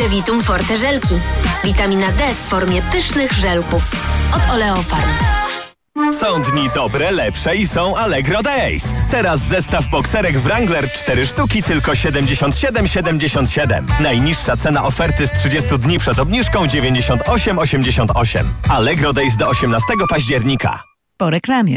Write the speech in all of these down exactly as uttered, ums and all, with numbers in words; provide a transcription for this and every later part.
Devitum Forte żelki. Witamina D w formie pysznych żelków. Od Oleofarm. Są dni dobre, lepsze i są Allegro Days. Teraz zestaw bokserek Wrangler cztery sztuki tylko siedemdziesiąt siedem siedemdziesiąt siedem. Najniższa cena oferty z trzydziestu dni przed obniżką dziewięćdziesiąt osiem osiemdziesiąt osiem. Allegro Days do osiemnastego października. Po reklamie.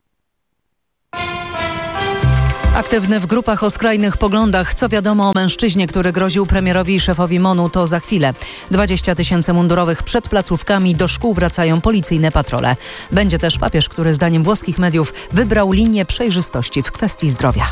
Aktywny w grupach o skrajnych poglądach. Co wiadomo o mężczyźnie, który groził premierowi i szefowi MONU, to za chwilę. dwadzieścia tysięcy mundurowych przed placówkami, do szkół wracają policyjne patrole. Będzie też papież, który zdaniem włoskich mediów wybrał linię przejrzystości w kwestii zdrowia.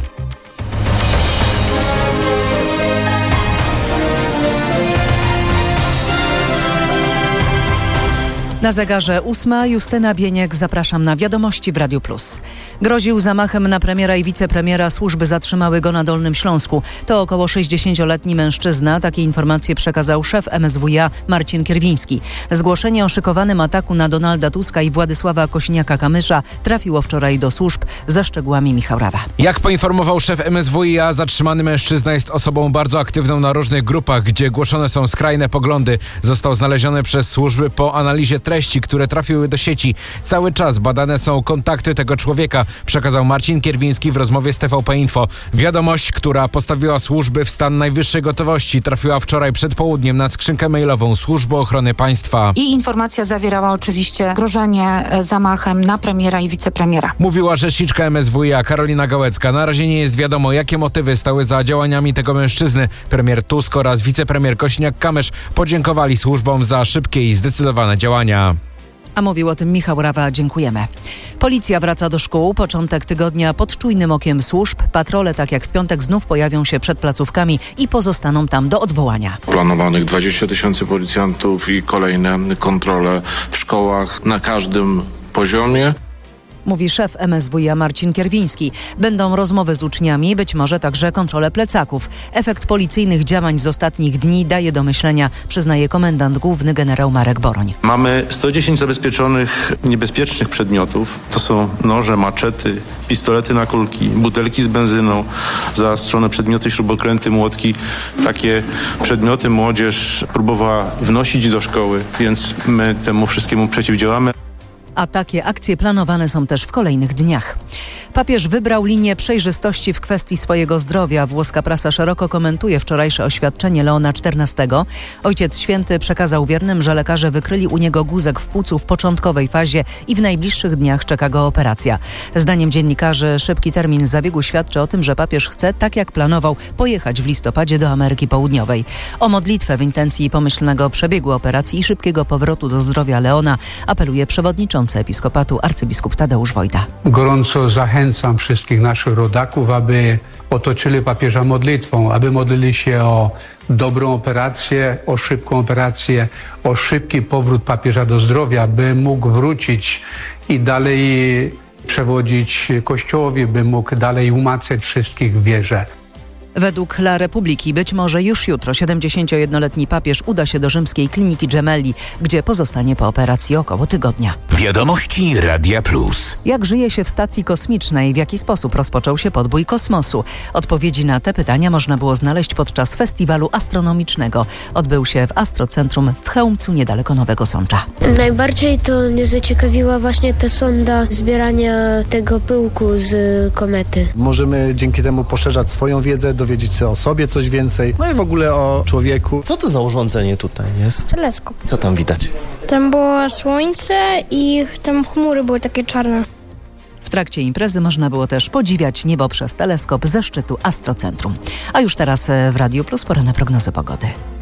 Na zegarze ósma. Justyna Bieniek, zapraszam na Wiadomości w Radiu Plus. Groził zamachem na premiera i wicepremiera. Służby zatrzymały go na Dolnym Śląsku. To około sześćdziesięcioletni mężczyzna. Takie informacje przekazał szef M S W iA Marcin Kierwiński. Zgłoszenie o szykowanym ataku na Donalda Tuska i Władysława Kosiniaka-Kamysza trafiło wczoraj do służb. Ze szczegółami Michał Rawa. Jak poinformował szef M S W iA, zatrzymany mężczyzna jest osobą bardzo aktywną na różnych grupach, gdzie głoszone są skrajne poglądy. Został znaleziony przez służby po analizie treści, które trafiły do sieci. Cały czas badane są kontakty tego człowieka, przekazał Marcin Kierwiński w rozmowie z T V P Info. Wiadomość, która postawiła służby w stan najwyższej gotowości, trafiła wczoraj przed południem na skrzynkę mailową Służby Ochrony Państwa. I informacja zawierała oczywiście grożenie zamachem na premiera i wicepremiera. Mówiła rzeczniczka M S W iA Karolina Gałecka. Na razie nie jest wiadomo, jakie motywy stały za działaniami tego mężczyzny. Premier Tusk oraz wicepremier Kosiniak-Kamysz podziękowali służbom za szybkie i zdecydowane działania. A mówił o tym Michał Rawa. Dziękujemy. Policja wraca do szkół. Początek tygodnia pod czujnym okiem służb. Patrole, tak jak w piątek, znów pojawią się przed placówkami i pozostaną tam do odwołania. Planowanych dwadzieścia tysięcy policjantów i kolejne kontrole w szkołach na każdym poziomie. Mówi szef M S W iA Marcin Kierwiński. Będą rozmowy z uczniami, być może także kontrole plecaków. Efekt policyjnych działań z ostatnich dni daje do myślenia, przyznaje komendant główny generał Marek Boroń. Mamy sto dziesięć zabezpieczonych niebezpiecznych przedmiotów. To są noże, maczety, pistolety na kulki, butelki z benzyną, zaostrzone przedmioty, śrubokręty, młotki. Takie przedmioty młodzież próbowała wnosić do szkoły, więc my temu wszystkiemu przeciwdziałamy. A takie akcje planowane są też w kolejnych dniach. Papież wybrał linię przejrzystości w kwestii swojego zdrowia. Włoska prasa szeroko komentuje wczorajsze oświadczenie Leona czternastego. Ojciec Święty przekazał wiernym, że lekarze wykryli u niego guzek w płucu w początkowej fazie i w najbliższych dniach czeka go operacja. Zdaniem dziennikarzy szybki termin zabiegu świadczy o tym, że papież chce, tak jak planował, pojechać w listopadzie do Ameryki Południowej. O modlitwę w intencji pomyślnego przebiegu operacji i szybkiego powrotu do zdrowia Leona apeluje przewodniczący Episkopatu arcybiskup Tadeusz Wojda. Gorąco zachęcam wszystkich naszych rodaków, aby otoczyli papieża modlitwą, aby modlili się o dobrą operację, o szybką operację, o szybki powrót papieża do zdrowia, by mógł wrócić i dalej przewodzić Kościołowi, by mógł dalej umacniać wszystkich w wierze. Według La Republiki być może już jutro siedemdziesięciojednoletni papież uda się do rzymskiej kliniki Gemelli, gdzie pozostanie po operacji około tygodnia. Wiadomości Radia Plus. Jak żyje się w stacji kosmicznej? W jaki sposób rozpoczął się podbój kosmosu? Odpowiedzi na te pytania można było znaleźć podczas festiwalu astronomicznego. Odbył się w Astrocentrum w Chełmcu, niedaleko Nowego Sącza. Najbardziej to mnie zaciekawiła właśnie ta sonda zbierania tego pyłku z komety. Możemy dzięki temu poszerzać swoją wiedzę, dowiedzieć się o sobie coś więcej, no i w ogóle o człowieku. Co to za urządzenie tutaj jest? Teleskop. Co tam widać? Tam było słońce i tam chmury były takie czarne. W trakcie imprezy można było też podziwiać niebo przez teleskop ze szczytu Astrocentrum. A już teraz w Radiu Plus pora na prognozę pogody.